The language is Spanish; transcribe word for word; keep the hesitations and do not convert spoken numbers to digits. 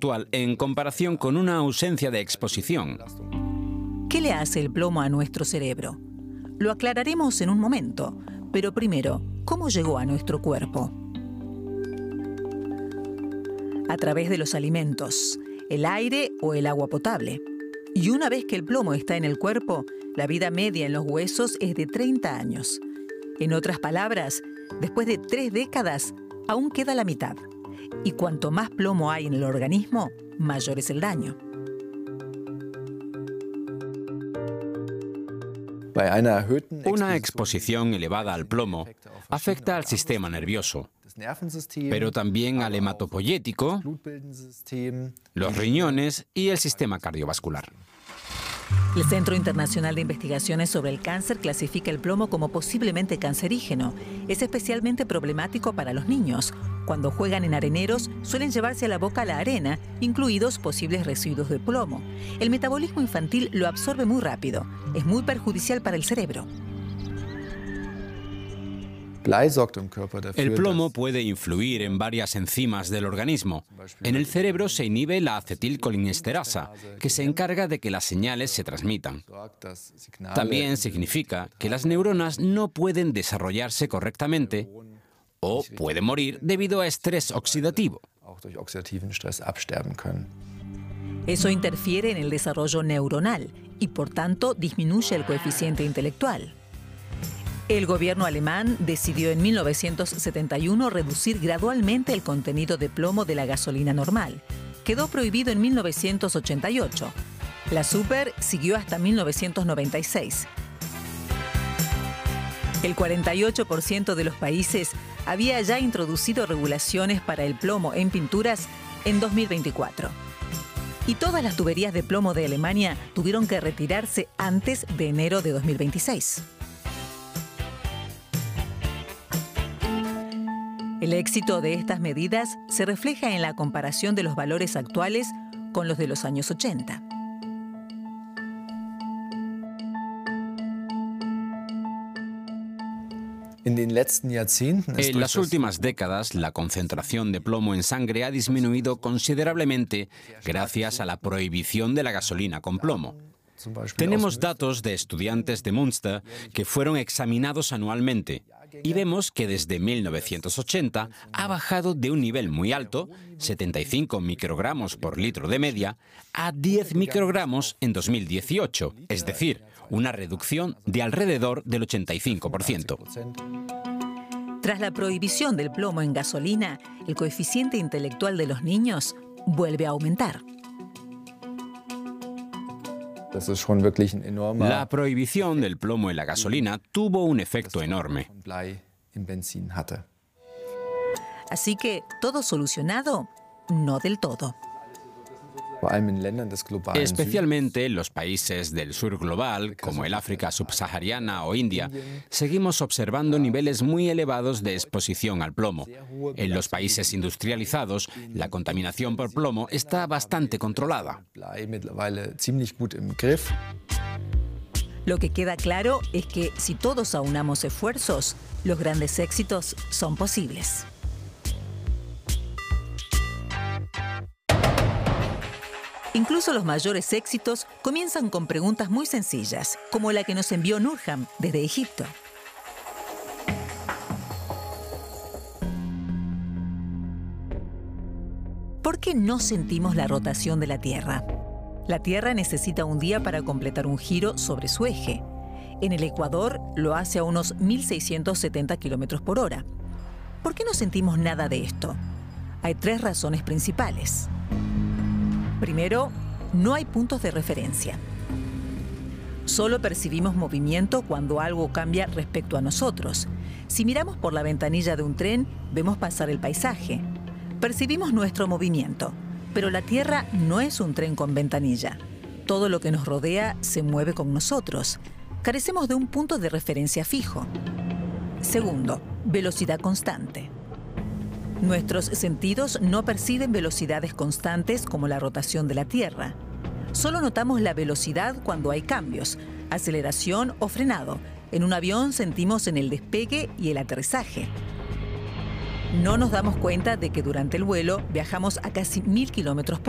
actual en comparación con una ausencia de exposición. ¿Qué le hace el plomo a nuestro cerebro? Lo aclararemos en un momento, pero primero, ¿cómo llegó a nuestro cuerpo? A través de los alimentos, el aire o el agua potable. Y una vez que el plomo está en el cuerpo, la vida media en los huesos es de treinta años. En otras palabras, después de tres décadas, aún queda la mitad. Y cuanto más plomo hay en el organismo, mayor es el daño. Una exposición elevada al plomo afecta al sistema nervioso, pero también al hematopoyético, los riñones y el sistema cardiovascular. El Centro Internacional de Investigaciones sobre el Cáncer clasifica el plomo como posiblemente cancerígeno. Es especialmente problemático para los niños. Cuando juegan en areneros, suelen llevarse a la boca la arena, incluidos posibles residuos de plomo. El metabolismo infantil lo absorbe muy rápido. Es muy perjudicial para el cerebro. El plomo puede influir en varias enzimas del organismo. En el cerebro se inhibe la acetilcolinesterasa, que se encarga de que las señales se transmitan. También significa que las neuronas no pueden desarrollarse correctamente o pueden morir debido a estrés oxidativo. Eso interfiere en el desarrollo neuronal y, por tanto, disminuye el coeficiente intelectual. El gobierno alemán decidió en mil novecientos setenta y uno reducir gradualmente el contenido de plomo de la gasolina normal. Quedó prohibido en mil novecientos ochenta y ocho. La Super siguió hasta mil novecientos noventa y seis. El cuarenta y ocho por ciento de los países había ya introducido regulaciones para el plomo en pinturas en dos mil veinticuatro. Y todas las tuberías de plomo de Alemania tuvieron que retirarse antes de enero de dos mil veintiséis. El éxito de estas medidas se refleja en la comparación de los valores actuales con los de los años ochenta. En las últimas décadas, la concentración de plomo en sangre ha disminuido considerablemente gracias a la prohibición de la gasolina con plomo. Tenemos datos de estudiantes de Münster que fueron examinados anualmente y vemos que desde mil novecientos ochenta ha bajado de un nivel muy alto, setenta y cinco microgramos por litro de media, a diez microgramos en dos mil dieciocho, es decir, una reducción de alrededor del ochenta y cinco por ciento. Tras la prohibición del plomo en gasolina, el coeficiente intelectual de los niños vuelve a aumentar. La prohibición del plomo en la gasolina tuvo un efecto enorme. Así que, ¿todo solucionado? No del todo. Especialmente en los países del sur global, como el África subsahariana o India, seguimos observando niveles muy elevados de exposición al plomo. En los países industrializados, la contaminación por plomo está bastante controlada. Lo que queda claro es que si todos aunamos esfuerzos, los grandes éxitos son posibles. Incluso los mayores éxitos comienzan con preguntas muy sencillas, como la que nos envió Nurham desde Egipto. ¿Por qué no sentimos la rotación de la Tierra? La Tierra necesita un día para completar un giro sobre su eje. En el Ecuador lo hace a unos mil seiscientos setenta kilómetros por hora. ¿Por qué no sentimos nada de esto? Hay tres razones principales. Primero, no hay puntos de referencia. Solo percibimos movimiento cuando algo cambia respecto a nosotros. Si miramos por la ventanilla de un tren, vemos pasar el paisaje. Percibimos nuestro movimiento, pero la Tierra no es un tren con ventanilla. Todo lo que nos rodea se mueve con nosotros. Carecemos de un punto de referencia fijo. Segundo, velocidad constante. Nuestros sentidos no perciben velocidades constantes como la rotación de la Tierra. Solo notamos la velocidad cuando hay cambios, aceleración o frenado. En un avión sentimos en el despegue y el aterrizaje. No nos damos cuenta de que durante el vuelo viajamos a casi mil kilómetros por hora.